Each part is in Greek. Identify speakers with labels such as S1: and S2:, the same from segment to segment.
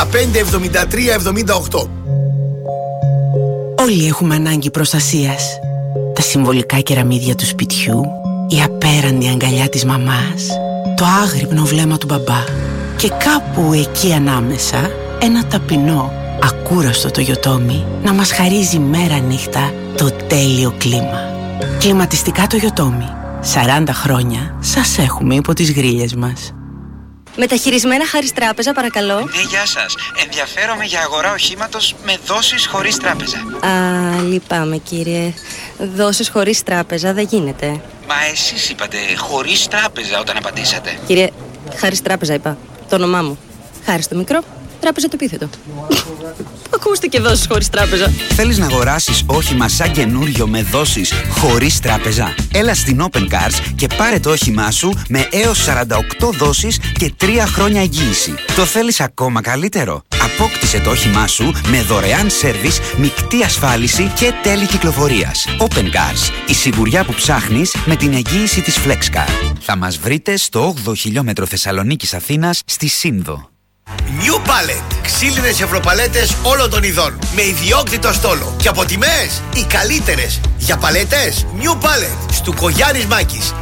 S1: 573-78.
S2: Όλοι έχουμε ανάγκη προστασίας. Τα συμβολικά κεραμίδια του σπιτιού, η απέραντη αγκαλιά της μαμάς, το άγρυπνο βλέμμα του μπαμπά και κάπου εκεί ανάμεσα ένα ταπεινό, ακούραστο Toyotomi να μας χαρίζει μέρα νύχτα το τέλειο κλίμα. Κλιματιστικά Toyotomi. 40 χρόνια σας έχουμε υπό τις γρίλες μας.
S3: Μεταχειρισμένα Χάρις Τράπεζα, παρακαλώ.
S4: Ναι, γεια σας. Ενδιαφέρομαι για αγορά οχήματος με δόσεις χωρίς τράπεζα.
S3: Λυπάμαι κύριε. Δόσεις χωρίς τράπεζα δεν γίνεται.
S4: Μα εσείς είπατε χωρίς τράπεζα όταν απαντήσατε.
S3: Κύριε, Χάρις Τράπεζα είπα. Το όνομά μου. Χάρις το μικρό, Τράπεζα το επίθετο. Ακούστηκε δόσεις χωρίς τράπεζα.
S5: Θέλεις να αγοράσεις όχημα σαν καινούριο με δόσεις χωρίς τράπεζα? Έλα στην Open Cars και πάρε το όχημά σου με έως 48 δόσεις και 3 χρόνια εγγύηση. Το θέλεις ακόμα καλύτερο? Απόκτησε το όχημά σου με δωρεάν σέρβις, μεικτή ασφάλιση και τέλη κυκλοφορίας. Open Cars. Η σιγουριά που ψάχνεις με την εγγύηση της FlexCar. Θα μας βρείτε στο 8ο χιλιόμετρο Θεσσαλονίκης Αθήνας στη Σύνδο.
S1: New Pallet. Ξύλινες ευρωπαλέτες όλων των ειδών. Με ιδιόκτητο στόλο. Και από τιμές οι καλύτερες. Για παλέτες New Pallet. Στουκογιάννης Μάκης.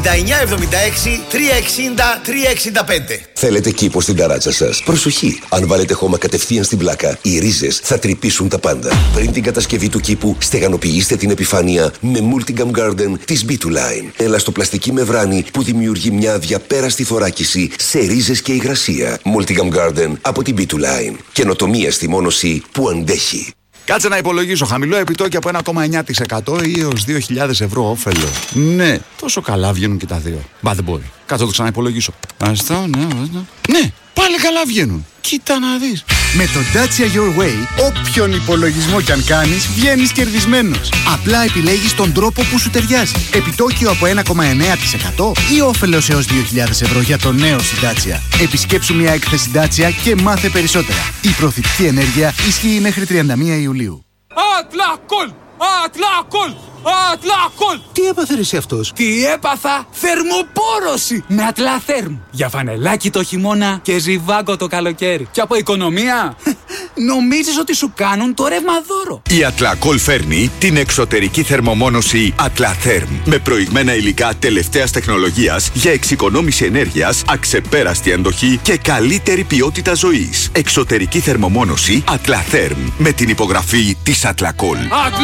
S1: 6976 360 365.
S6: Θέλετε κήπο στην ταράτσα σας? Προσοχή! Αν βάλετε χώμα κατευθείαν στην πλάκα, οι ρίζες θα τρυπήσουν τα πάντα. Πριν την κατασκευή του κήπου, στεγανοποιήστε την επιφάνεια με Multigam Garden της B2Line. Ελαστοπλαστική μεμβράνη που δημιουργεί μια αδιαπέραστη θωράκιση σε ρίζες και υγρασία. Multigam Garden από την B2Line. Καινοτομία στη μόνωση που αντέχει.
S7: Κάτσε να υπολογίσω. Χαμηλό επιτόκιο από 1,9% ή έως 2.000 ευρώ όφελο. Ναι, τόσο καλά βγαίνουν και τα δύο. Μπα δεν μπορεί. Κάτσε να το ξαναυπολογίσω. Αυτό, ναι. Ναι, πάλι καλά βγαίνουν. Κοίτα να δεις.
S8: Με το Dacia Your Way, όποιον υπολογισμό κι αν κάνεις, βγαίνεις κερδισμένος. Απλά επιλέγεις τον τρόπο που σου ταιριάζει. Επιτόκιο από 1,9% ή όφελος έως 2.000 ευρώ για το νέο σου Dacia. Επισκέψου μια έκθεση Dacia και μάθε περισσότερα. Η προωθητική ενέργεια ισχύει μέχρι 31 Ιουλίου.
S9: Ατλακόλ! Ατλακόλ! Ατλακόλ!
S10: Τι έπαθε εσύ αυτός?
S9: Τι έπαθα? Θερμοπόρωση με Ατλαθέρμ. Για φανελάκι το χειμώνα και ζιβάγκο το καλοκαίρι. Και από οικονομία νομίζεις ότι σου κάνουν το ρεύμα δώρο.
S11: Η Ατλακόλ φέρνει την εξωτερική θερμομόνωση Ατλαθέρμ με προηγμένα υλικά τελευταίας τεχνολογίας για εξοικονόμηση ενέργειας, αξεπέραστη αντοχή και καλύτερη ποιότητα ζωής. Εξωτερική θερμομόνωση Ατλαθέρμ με την υπογραφή της Ατλακόλ.